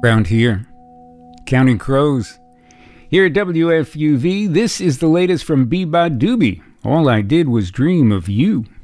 Round here, Counting Crows. Here at WFUV, this is the latest from Beba Doobie. All I Did Was Dream of You.